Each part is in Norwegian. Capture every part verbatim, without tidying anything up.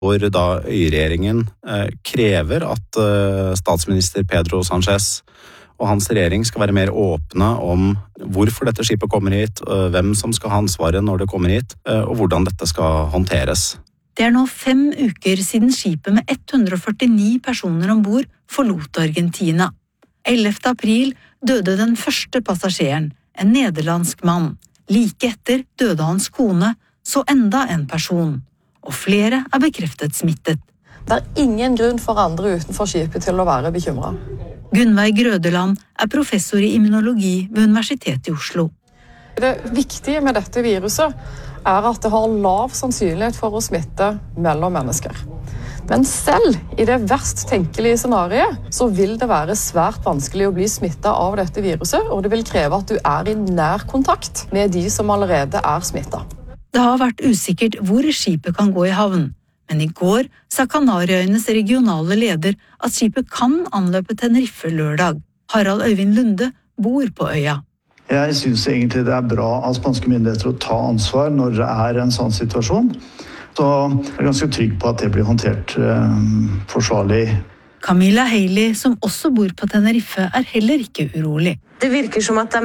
hvor da øyregjeringen eh, krever at eh, statsminister Pedro Sánchez og hans regjering skal være mer åpne om hvorfor dette skipet kommer hit, eh, hvem som skal ha ansvaret når det kommer hit, eh, og hvordan dette skal håndteres. Det er nå fem uker siden skipet med ett hundre og førtini personer ombord forlot Argentina. ellevte april døde den første passasjeren, en nederlandsk mann. Like etter døde hans kone, så enda en person. Og flere er bekreftet smittet. Det er ingen grunn for andre utenfor skipet til å være bekymret. Gunnveig Grødeland er professor i immunologi ved Universitetet i Oslo. Det viktige med dette viruset er at det har lav sannsynlighet for å smitte mellom mennesker. Men selv i det verst tenkelige scenariet så vil det være svært vanskelig å bli smittet av dette viruset, og det vil kreve at du er i nær kontakt med de som allerede er smittet. Det har vært usikkert hvor skipet kan gå i havn, men i går sa Kanariøyenes regionale leder at skipet kan anløpe Tenerife lørdag. Harald Øyvind Lunde bor på øya. Jeg synes egentlig det er bra av spanske myndigheter å ta ansvar når det er en sånn situasjon. Så jeg er ganske trygg på at det blir håndtert eh, forsvarlig. Camilla Haley, som også bor på Tenerife, er heller ikke urolig. Det virker som at det er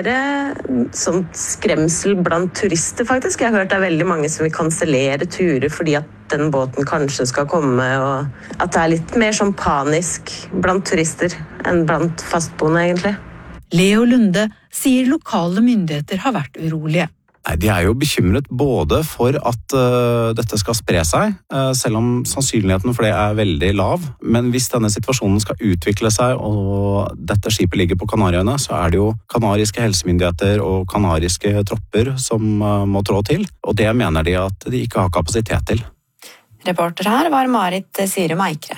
mer sånn skremsel blant turister, faktisk. Jeg har hørt det er veldig mange som vil kansellere turer fordi at den båten kanskje skal komme, og at det er litt mer sånn panisk blant turister enn blant fastboende, egentlig. Leo Lunde sier lokale myndigheter har vært urolige. Nei, de er jo bekymret både for at uh, dette skal spre seg, uh, selv om sannsynligheten for det er veldig lav. Men hvis denne situasjonen skal utvikle seg, og dette skipet ligger på Kanariøyene, så er det jo kanariske helsemyndigheter og kanariske tropper som uh, må trå til. Og det mener de at de ikke har kapasitet til. Reporter her var Marit Sirum Eikre.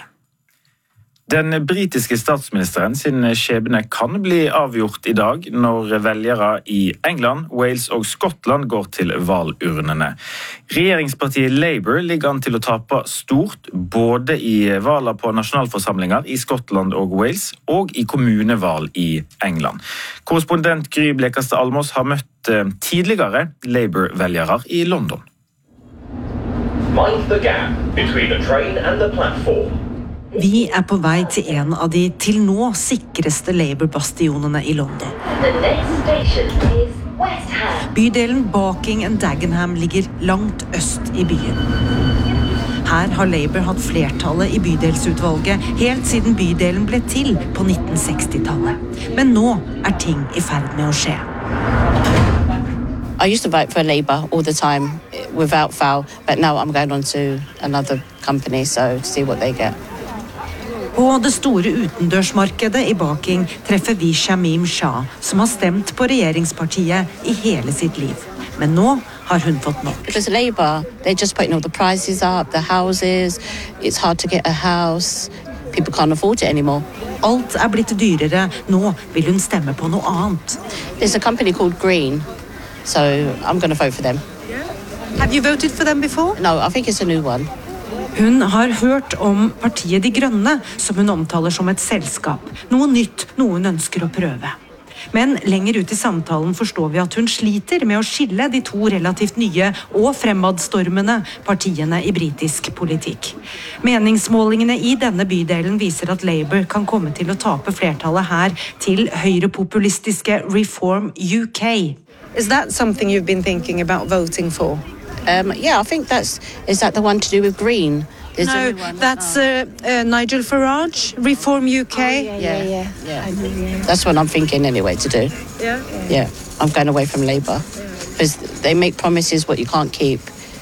Den britiske statsministeren sin skjebne kan bli avgjort i dag når velgere i England, Wales og Skottland går til valurnene. Regjeringspartiet Labour ligger an til å tape stort både i valg på nasjonalforsamlinger i Skottland og Wales og i kommunevalg i England. Korrespondent Gry Blekastad Almås har møtt tidligere Labour-velgere i London. Mind the gap between the train and the platform. Vi er på vei til en av de til nå sikreste Labour-bastionene i London. Bydelen Barking and Dagenham ligger langt øst i byen. Her har Labour hatt flertallet i bydelsutvalget helt siden bydelen ble til på nitten seksti-tallet. Men nå er ting i ferd med å skje. I used to vote for Labour all the time without fail, but now I'm going on to another company so to see what they get. På det store utendørsmarkedet i Barking treffer vi Shamim Shah, som har stemt på regjeringspartiet i hele sitt liv. Men nå har hun fått nok. Because Labour, they're just putting all the prices up, the houses, it's hard to get a house, people can't afford it anymore. Alt er blitt dyrere, nå vil hun stemme på noe annet. There's a company called Green, so I'm going to vote for them. Have you voted for them before? No, I think it's a new one. Hun har hørt om partiet De Grønne, som hun omtaler som et selskap. Noe nytt, noe hun ønsker å prøve. Men lenger ut i samtalen forstår vi at hun sliter med å skille de to relativt nye og fremadstormende partiene i britisk politikk. Meningsmålingene i denne bydelen viser at Labour kan komme til å tape flertallet her til høyrepopulistiske Reform U K. Is that something you've been thinking about voting for? Um, yeah, I think that's, is that the one to do with Green? There's no, that's uh, uh, Nigel Farage, Reform U K. Oh, yeah, yeah, yeah. yeah. yeah. That's what I'm thinking anyway to do. Yeah? Yeah, I'm going away from Labour. Because yeah. they make promises what you can't keep.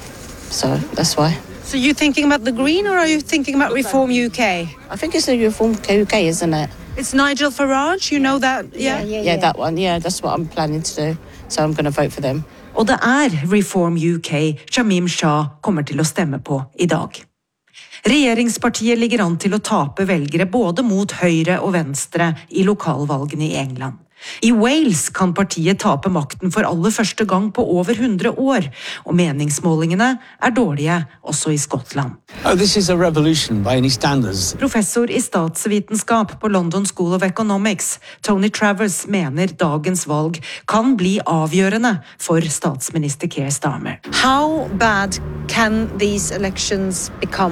So that's why. So you're thinking about the Green or are you thinking about Reform U K? I think it's the Reform U K, isn't it? It's Nigel Farage, you know that? Yeah, yeah, yeah, yeah, that one. Yeah, that's what I'm planning to do. So I'm going to vote for them. Og det er Reform U K Shamim Shah kommer til å stemme på i dag. Regjeringspartiet ligger an til å tape velgere både mot høyre og venstre i lokalvalgene i England. I Wales kan partiet tape makten for aller første gang på over hundre år, og meningsmålingene er dårlige også i Skottland. Oh, this is a revolution by any standards. Professor i statsvitenskap på London School of Economics, Tony Travers, mener dagens valg kan bli avgjørende for statsminister Keir Starmer. How bad can these elections become?